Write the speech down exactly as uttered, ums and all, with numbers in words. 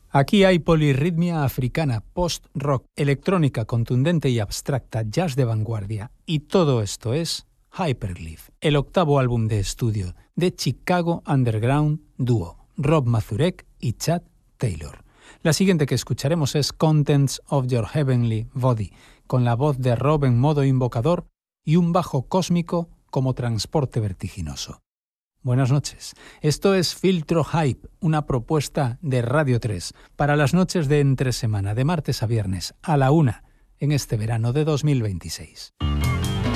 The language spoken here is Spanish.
Aquí hay polirritmia africana, post-rock, electrónica contundente y abstracta, jazz de vanguardia. Y todo esto es Hyperglyph, el octavo álbum de estudio de Chicago Underground Duo, Rob Mazurek y Chad Taylor. La siguiente que escucharemos es Contents of Your Heavenly Body, con la voz de Rob en modo invocador y un bajo cósmico como transporte vertiginoso. Buenas noches. Esto es Filtro Hype, una propuesta de Radio tres para las noches de entre semana, de martes a viernes, a la una, en este verano de dos mil veintiséis.